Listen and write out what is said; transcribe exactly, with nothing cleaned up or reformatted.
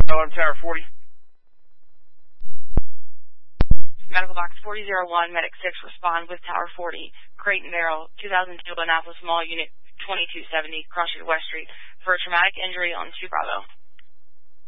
Oh, I'm Tower forty. Medical box forty oh one, Medic six, respond with Tower forty, Crate and Barrel, two thousand two Annapolis Mall, Unit twenty-two seventy, Cross Street, West Street, for a traumatic injury on two Bravo.